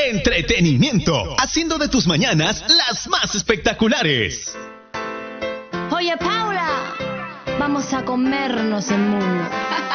entretenimiento, haciendo de tus mañanas las más espectaculares. Oye, Paula, vamos a comernos el mundo.